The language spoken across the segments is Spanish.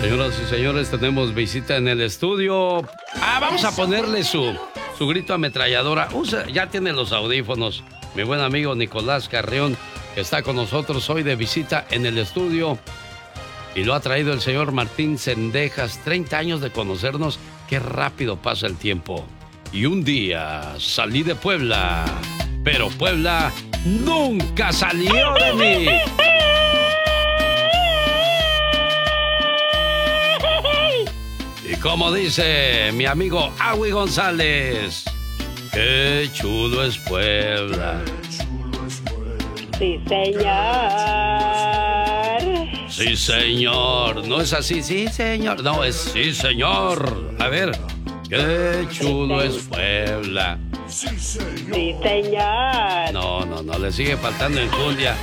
Señoras y señores, tenemos visita en el estudio. Vamos a ponerle su grito ametralladora. Ya tiene los audífonos. Mi buen amigo Nicolás Carrión, que está con nosotros hoy de visita en el estudio. Y lo ha traído el señor Martín Cendejas. 30 años de conocernos. Qué rápido pasa el tiempo. Y un día salí de Puebla, pero Puebla nunca salió de mí. Y como dice mi amigo Agui González, qué chulo es Puebla. Sí, señor. Sí, señor. No es así, sí, señor. No, es sí, señor. A ver, qué chulo es Puebla. Sí, señor. No, le sigue faltando enjundia.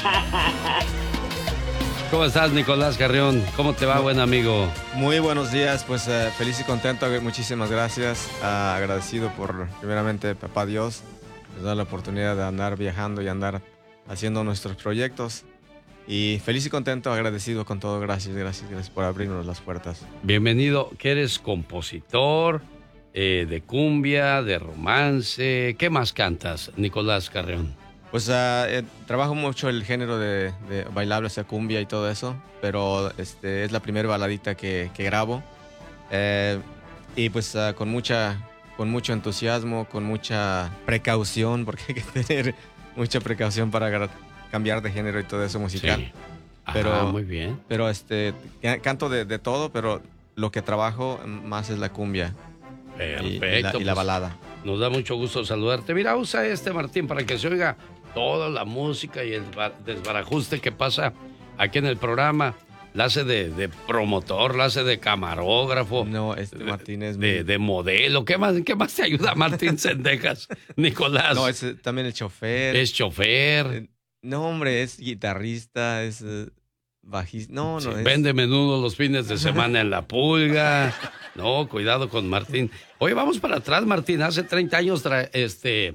¿Cómo estás, Nicolás Carrión? ¿Cómo te va, buen amigo? Muy buenos días, pues feliz y contento, muchísimas gracias. Agradecido por, primeramente, papá Dios, nos da la oportunidad de andar viajando y andar haciendo nuestros proyectos. Y feliz y contento, agradecido con todo, gracias por abrirnos las puertas. Bienvenido, que eres compositor de cumbia, de romance. ¿Qué más cantas, Nicolás Carrión? Pues trabajo mucho el género de bailable, o sea, cumbia y todo eso, pero es la primera baladita que grabo. Y pues con mucho entusiasmo, con mucha precaución, porque hay que tener mucha precaución para cambiar de género y todo eso musical. Sí. Pero, muy bien. Pero canto de todo, pero lo que trabajo más es la cumbia. Perfecto. Y la balada. Nos da mucho gusto saludarte. Mira, usa Martín, para que se oiga toda la música y el desbarajuste que pasa aquí en el programa. La hace de promotor, la hace de camarógrafo. No, Martín es de modelo. ¿Qué más te ayuda Martín Cendejas, Nicolás? No, es también el chofer. Es chofer. No, hombre, es guitarrista, es bajista. No. Vende menudo los fines de semana en La Pulga. No, cuidado con Martín. Oye, vamos para atrás, Martín. Hace 30 años, te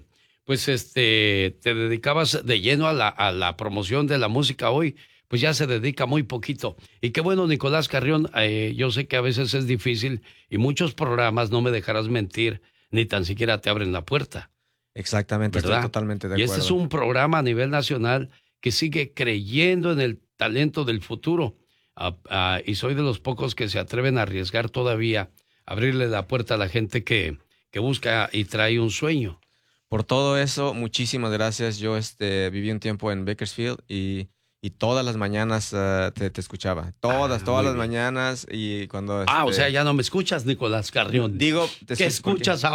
dedicabas de lleno a la promoción de la música. Hoy, pues ya se dedica muy poquito. Y qué bueno, Nicolás Carrión. Yo sé que a veces es difícil y muchos programas, no me dejarás mentir, ni tan siquiera te abren la puerta. Exactamente, ¿verdad? estoy totalmente de acuerdo. Y este es un programa a nivel nacional que sigue creyendo en el talento del futuro. Y soy de los pocos que se atreven a arriesgar todavía, abrirle la puerta a la gente que busca y trae un sueño. Por todo eso, muchísimas gracias. Yo viví un tiempo en Bakersfield y todas las mañanas te escuchaba. Todas las mañanas. Y cuando o sea, ya no me escuchas, Nicolás Carrión. Digo, ¿qué escuchas ahora?